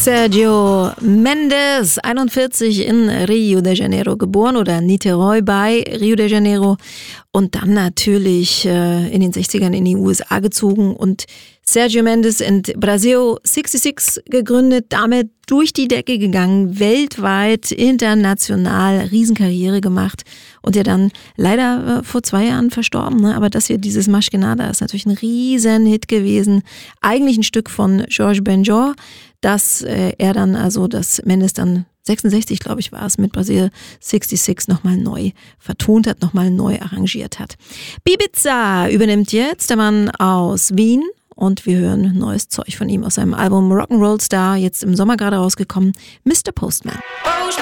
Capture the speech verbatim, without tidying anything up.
Sergio Mendes, einundvierzig, in Rio de Janeiro geboren oder Niterói bei Rio de Janeiro und dann natürlich äh, in den sechzigern in die U S A gezogen und Sergio Mendes in Brasil sechsundsechzig gegründet, damit durch die Decke gegangen, weltweit, international, Riesenkarriere gemacht und ja dann leider äh, vor zwei Jahren verstorben. Ne? Aber das hier, dieses Mais que Nada, ist natürlich ein Riesenhit gewesen. Eigentlich ein Stück von Jorge Benjor, das äh, er dann, also das Mendes dann sechsundsechzig, glaube ich, war es, mit Brasil sechsundsechzig nochmal neu vertont hat, nochmal neu arrangiert hat. Bibiza übernimmt jetzt, der Mann aus Wien. Und wir hören neues Zeug von ihm aus seinem Album Rock'n'Roll Star, jetzt im Sommer gerade rausgekommen, Mister Postman. Postman.